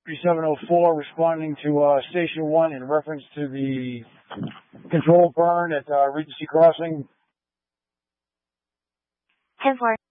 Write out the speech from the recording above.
3704 responding to Station 1 in reference to the controlled burn at Regency Crossing. 10-4.